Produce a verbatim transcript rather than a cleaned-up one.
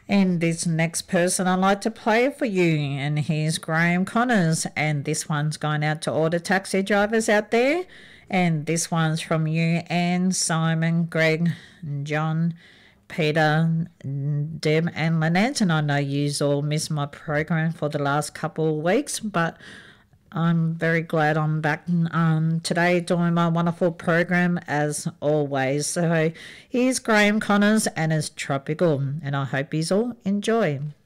And this next person I'd like to play for you, and here's Graham Connors, and this one's going out to all the taxi drivers out there, and this one's from you and Simon, Greg, John, Peter, Deb and Lynette, and I know yous all missed my program for the last couple of weeks, but I'm very glad I'm back um, today doing my wonderful program as always. So here's Graham Connors and his Tropical, and I hope yous all enjoy.